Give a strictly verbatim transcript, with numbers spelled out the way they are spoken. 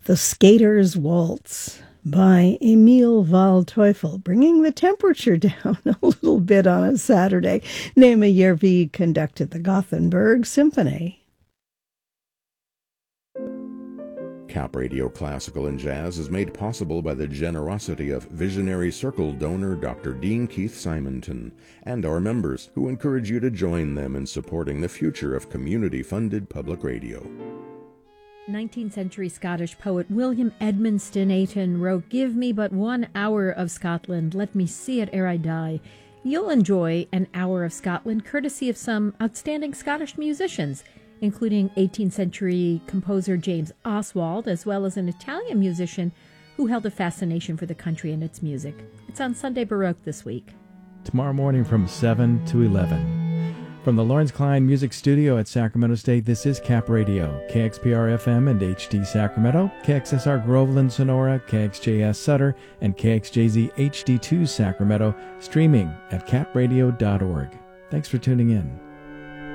The Skater's Waltz by Emil Waldteufel, bringing the temperature down a little bit on a Saturday. Nema Järvi conducted the Gothenburg Symphony. Cap Radio Classical and Jazz is made possible by the generosity of Visionary Circle donor Doctor Dean Keith Simonton and our members, who encourage you to join them in supporting the future of community-funded public radio. nineteenth century Scottish poet William Edmonston Ayton wrote, "Give me but one hour of Scotland, let me see it ere I die." You'll enjoy an hour of Scotland courtesy of some outstanding Scottish musicians, including eighteenth century composer James Oswald, as well as an Italian musician who held a fascination for the country and its music. It's on Sunday Baroque this week. Tomorrow morning from seven to eleven. From the Lawrence Klein Music Studio at Sacramento State, this is Cap Radio, K X P R F M and H D Sacramento, K X S R Groveland Sonora, K X J S Sutter, and K X J Z H D two Sacramento, streaming at cap radio dot org. Thanks for tuning in.